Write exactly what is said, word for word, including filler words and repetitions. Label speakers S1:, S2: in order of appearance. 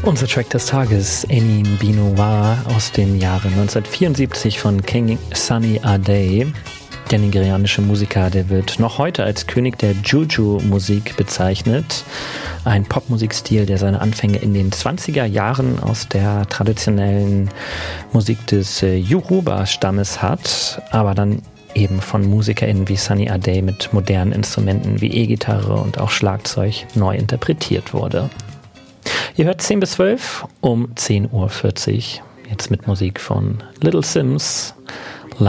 S1: Unser Track des Tages, Enin Binoir aus dem Jahre neunzehnhundertvierundsiebzig von King Sunny Ade. Der nigerianische Musiker, der wird noch heute als König der Juju-Musik bezeichnet. Ein Popmusikstil, der seine Anfänge in den zwanziger Jahren aus der traditionellen Musik des Yoruba-Stammes hat, aber dann eben von MusikerInnen wie Sunny Ade mit modernen Instrumenten wie E-Gitarre und auch Schlagzeug neu interpretiert wurde. Ihr hört zehn bis zwölf um zehn Uhr vierzig, jetzt mit Musik von Little Sims